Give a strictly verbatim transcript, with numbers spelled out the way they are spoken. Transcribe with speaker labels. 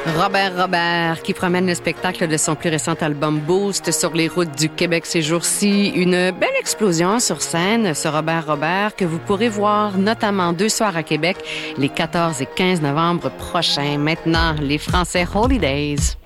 Speaker 1: Robert Robert, qui promène le spectacle de son plus récent album Boost sur les routes du Québec ces jours-ci. Une belle explosion sur scène, ce Robert Robert, que vous pourrez voir notamment deux soirs à Québec, les quatorze et quinze novembre prochains. Maintenant, les Français Holidays.